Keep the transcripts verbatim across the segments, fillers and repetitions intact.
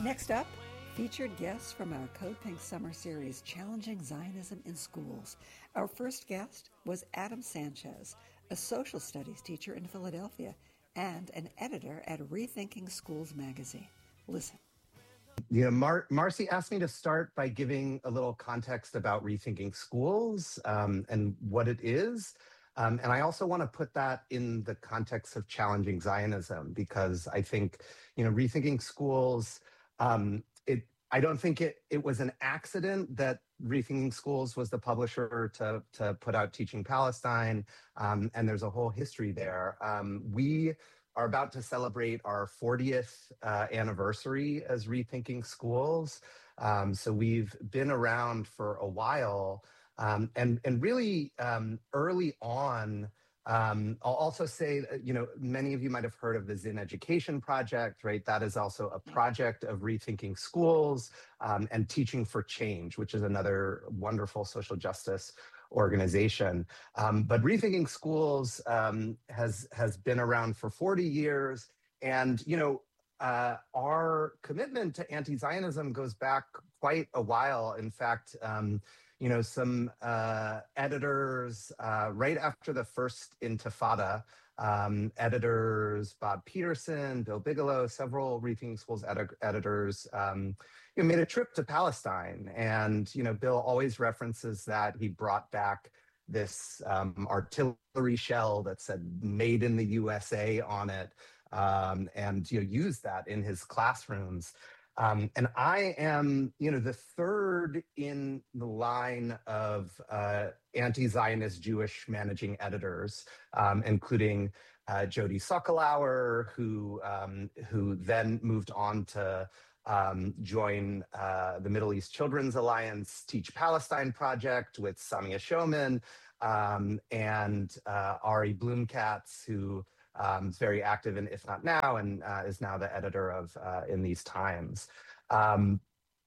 Next up, featured guests from our Code Pink Summer Series, Challenging Zionism in Schools. Our first guest was Adam Sanchez, a social studies teacher in Philadelphia and an editor at Rethinking Schools magazine. Listen. Yeah, Mar- Marcy asked me to start by giving a little context about Rethinking Schools um, and what it is. Um, and I also want to put that in the context of Challenging Zionism, because I think, you know, Rethinking Schools, um, it I don't think it, it was an accident that Rethinking Schools was the publisher to, to put out Teaching Palestine, um, and there's a whole history there. Um, we are about to celebrate our fortieth uh, anniversary as Rethinking Schools. Um, so we've been around for a while. Um, and, and really um, early on, um, I'll also say, that, you know, many of you might have heard of the Zinn Education Project, right? That is also a project of Rethinking Schools um, and Teaching for Change, which is another wonderful social justice organization. Um, but Rethinking Schools um, has, has been around for forty years. And, you know, uh, our commitment to anti-Zionism goes back quite a while. In fact, um, you know, some uh, editors uh, right after the first Intifada, um, editors Bob Peterson, Bill Bigelow, several Rethinking Schools edi- editors, um, you know, made a trip to Palestine. And, you know, Bill always references that he brought back this um, artillery shell that said "Made in the U S A" on it, um, and, you know, used that in his classrooms. Um, and I am, you know, the third in the line of uh, anti-Zionist Jewish managing editors, um, including uh, Jody Sokolauer, who um, who then moved on to um, join uh, the Middle East Children's Alliance Teach Palestine project with Samia Shoman, um, and uh, Ari Bloomkatz, who Um, is very active in If Not Now, and uh, is now the editor of uh, In These Times. Um,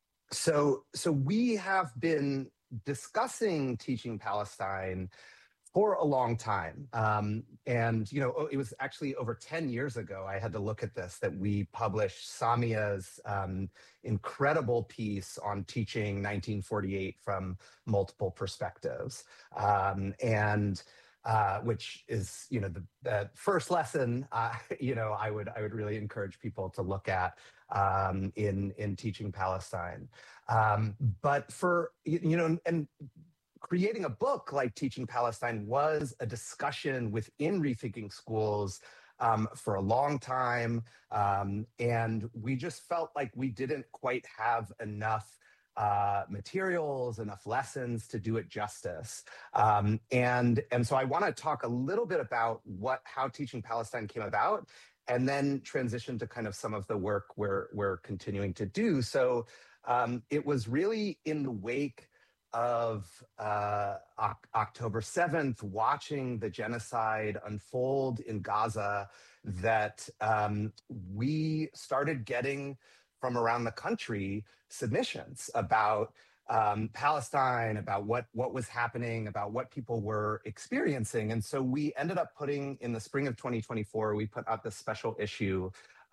so, so we have been discussing Teaching Palestine for a long time. Um, and, you know, it was actually over ten years ago, I had to look at this, that we published Samia's um, incredible piece on teaching nineteen forty-eight from multiple perspectives. Um, and uh, which is, you know, the, the first lesson, uh, you know, I would I would really encourage people to look at um, in, in Teaching Palestine. Um, but for, you know, and creating a book like Teaching Palestine was a discussion within Rethinking Schools um, for a long time. Um, and we just felt like we didn't quite have enough uh, materials, enough lessons to do it justice. Um, and, and so I want to talk a little bit about what how Teaching Palestine came about, and then transition to kind of some of the work we're, we're continuing to do. So um, it was really in the wake of uh, October seventh, watching the genocide unfold in Gaza, that um, we started getting from around the country submissions about um, Palestine, about what, what was happening, about what people were experiencing. And so we ended up putting, in the spring of twenty twenty-four, we put out this special issue,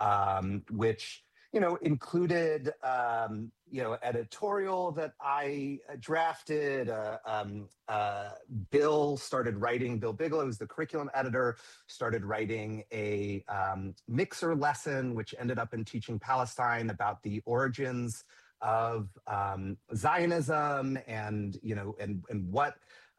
um, which you know, included, um, you know, editorial that I drafted. Uh, um, uh, Bill started writing, Bill Bigelow, who's the curriculum editor, started writing a um, mixer lesson, which ended up in Teaching Palestine, about the origins of um, Zionism, and, you know, and, and what,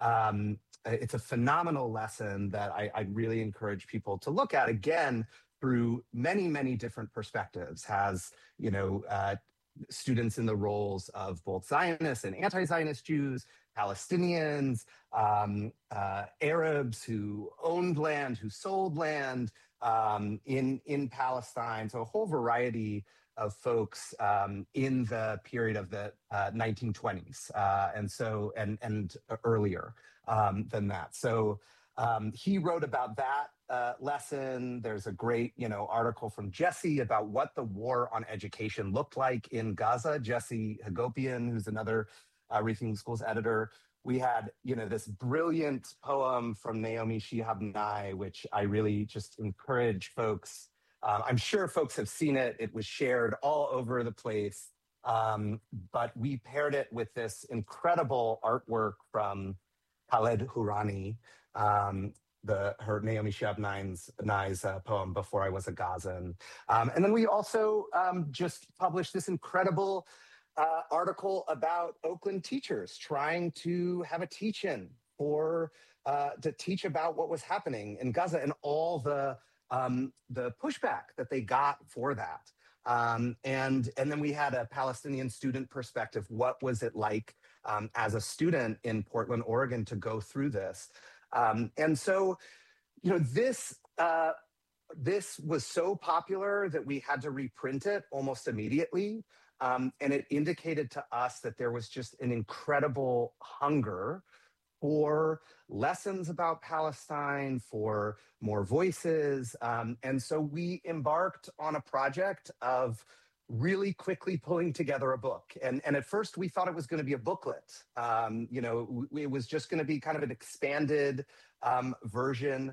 um, it's a phenomenal lesson that I, I really encourage people to look at. Again, through many, many different perspectives, has, you know, uh, students in the roles of both Zionist and anti-Zionist Jews, Palestinians, um, uh, Arabs who owned land, who sold land um, in, in Palestine. So a whole variety of folks um, in the period of the uh, nineteen twenties, uh, and so, and, and earlier um, than that. So um, he wrote about that Uh, lesson. There's a great, you know, article from Jesse about what the war on education looked like in Gaza. Jesse Hagopian, who's another uh, Rethinking Schools editor. We had, you know, this brilliant poem from Naomi Shihab Nye, which I really just encourage folks Um, I'm sure folks have seen it. It was shared all over the place. Um, but we paired it with this incredible artwork from Khaled Hourani, um, the her Naomi Shihab Nine's, Nye's uh, poem "Before I Was a Gazan," um, and then we also um, just published this incredible uh, article about Oakland teachers trying to have a teach-in for uh, to teach about what was happening in Gaza and all the um, the pushback that they got for that. Um, and and then we had a Palestinian student perspective. What was it like um, as a student in Portland, Oregon, to go through this? Um, and so, you know, this uh, this was so popular that we had to reprint it almost immediately. Um, and it indicated to us that there was just an incredible hunger for lessons about Palestine, for more voices. Um, and so we embarked on a project of really quickly pulling together a book. And, and at first we thought it was going to be a booklet. Um, you know, it was just going to be kind of an expanded um, version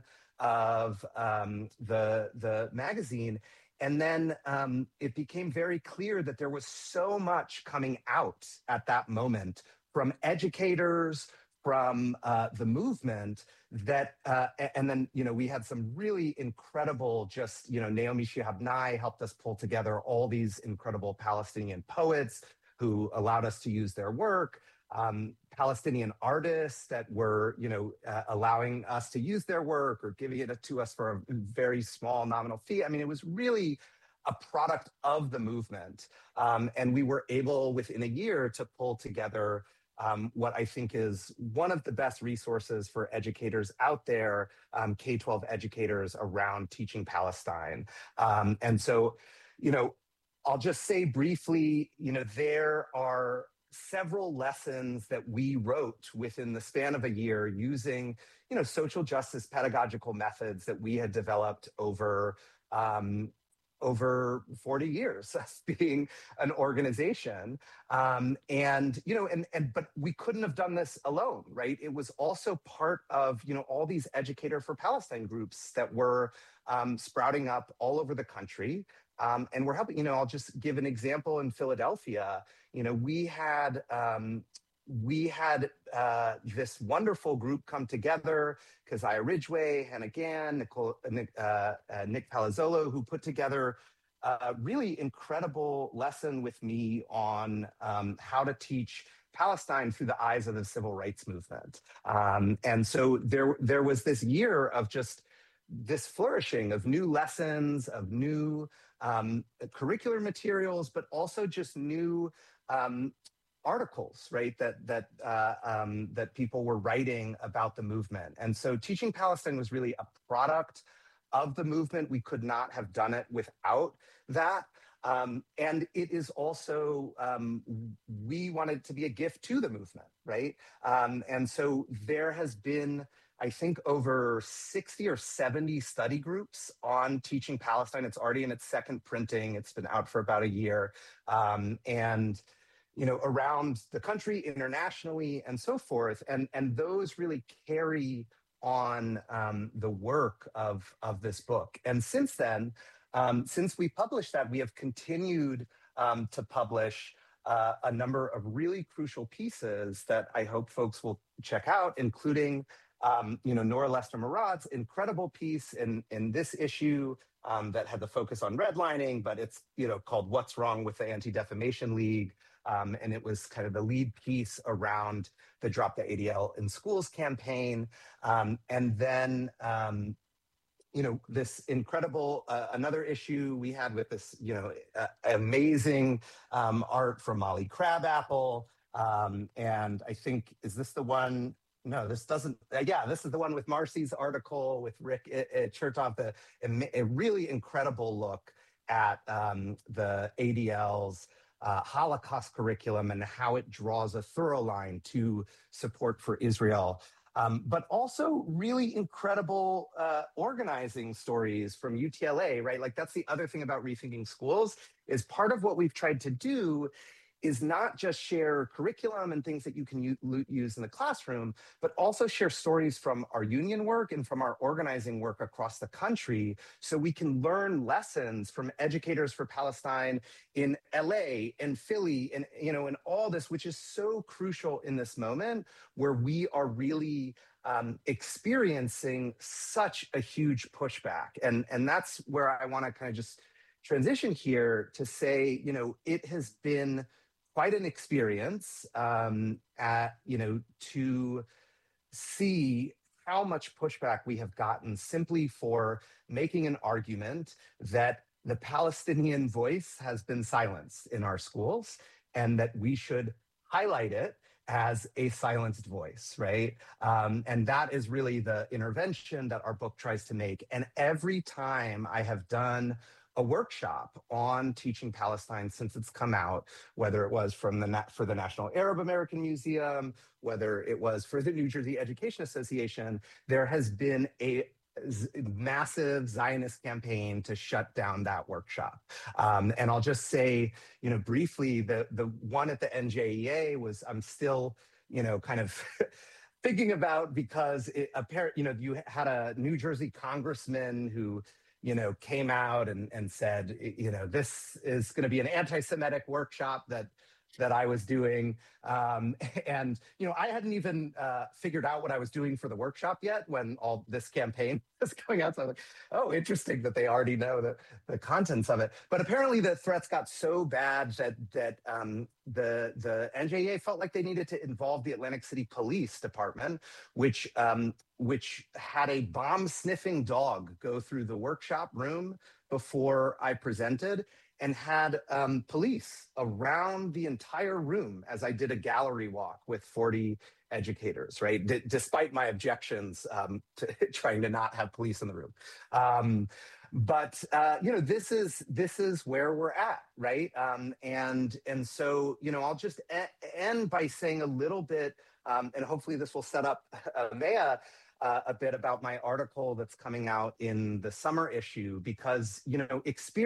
of um, the, the magazine. And then um, it became very clear that there was so much coming out at that moment from educators, from uh, the movement that, uh, and then, you know, we had some really incredible, just, you know, Naomi Shihab Nye helped us pull together all these incredible Palestinian poets who allowed us to use their work, um, Palestinian artists that were, you know, uh, allowing us to use their work or giving it to us for a very small nominal fee. I mean, it was really a product of the movement. Um, and we were able within a year to pull together Um, what I think is one of the best resources for educators out there, um, K twelve educators around teaching Palestine. Um, and so, you know, I'll just say briefly, you know, there are several lessons that we wrote within the span of a year using, you know, social justice pedagogical methods that we had developed over um, over forty years as being an organization. Um, and, you know, and, and, but we couldn't have done this alone, right? It was also part of, you know, all these Educator for Palestine groups that were um, sprouting up all over the country. Um, and we're helping, you know, I'll just give an example in Philadelphia. You know, we had, um, we had uh, this wonderful group come together, Keziah Ridgway, Hannah Gann, Nicole, Nick, uh, uh, Nick Palazzolo, who put together a really incredible lesson with me on um, how to teach Palestine through the eyes of the civil rights movement. Um, and so there, there was this year of just this flourishing of new lessons, of new um, curricular materials, but also just new um, articles, right, that that uh, um, that people were writing about the movement. And so teaching Palestine was really a product of the movement. We could not have done it without that. Um, and it is also, um, we wanted to be a gift to the movement, right? Um, and so there has been, I think, over sixty or seventy study groups on teaching Palestine. It's already in its second printing. It's been out for about a year. Um, and you know, around the country, internationally, and so forth. And, and those really carry on um, the work of, of this book. And since then, um, since we published that, we have continued um, to publish uh, a number of really crucial pieces that I hope folks will check out, including, um, you know, Nora Lester-Murad's incredible piece in, in this issue um, that had the focus on redlining, but it's, you know, called What's Wrong with the Anti-Defamation League. Um, and it was kind of the lead piece around the Drop the A D L in Schools campaign. Um, and then, um, you know, this incredible, uh, another issue we had with this, you know, uh, amazing um, art from Molly Crabapple. Um, and I think, is this the one? No, this doesn't. Uh, yeah, this is the one with Marcy's article with Rick uh, uh, Chertoff, the, a, a really incredible look at um, the A D L's Uh, Holocaust curriculum and how it draws a thorough line to support for Israel. Um, but also really incredible uh, organizing stories from U T L A, right? Like that's the other thing about Rethinking Schools is part of what we've tried to do is not just share curriculum and things that you can u- use in the classroom, but also share stories from our union work and from our organizing work across the country, so we can learn lessons from educators for Palestine in L A and Philly and, you know, and all this, which is so crucial in this moment where we are really um, experiencing such a huge pushback. And, and that's where I want to kind of just transition here to say, you know, it has been quite an experience, um, at, you know, to see how much pushback we have gotten simply for making an argument that the Palestinian voice has been silenced in our schools and that we should highlight it as a silenced voice, right? Um, and that is really the intervention that our book tries to make. And every time I have done a workshop on teaching Palestine since it's come out, whether it was from the for the National Arab American Museum, whether it was for the New Jersey Education Association, there has been a massive Zionist campaign to shut down that workshop. Um, and I'll just say, you know, briefly, the the one at the N J E A was, I'm still, you know, kind of thinking about, because it apparent, you know, you had a New Jersey congressman who, you know, came out and, and said, you know, this is going to be an anti-Semitic workshop that that I was doing. Um, and, you know, I hadn't even uh, figured out what I was doing for the workshop yet when all this campaign was going out. So I was like, oh, interesting that they already know the, the contents of it. But apparently the threats got so bad that that um, the, the N J E A felt like they needed to involve the Atlantic City Police Department, which, um, which had a bomb-sniffing dog go through the workshop room before I presented, and had um, police around the entire room as I did a gallery walk with forty educators, right? D- despite my objections um, to trying to not have police in the room. Um, but uh, you know, this is this is where we're at, right? Um, and and so, you know, I'll just e- end by saying a little bit, um, and hopefully this will set up uh, Maya uh, a bit about my article that's coming out in the summer issue, because, you know, experience